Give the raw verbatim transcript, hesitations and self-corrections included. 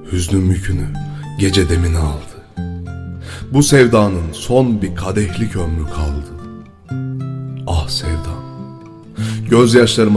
hüznün yükünü gece demine aldı. Bu sevdanın son bir kadehlik ömrü kaldı. Ah sevdam, gözyaşlarıma